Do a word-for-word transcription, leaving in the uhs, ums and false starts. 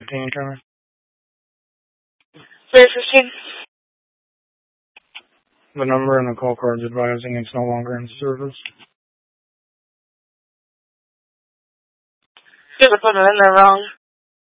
fifteen coming. three fifteen. The number and the call card's advising it's no longer in service. You put it in there wrong.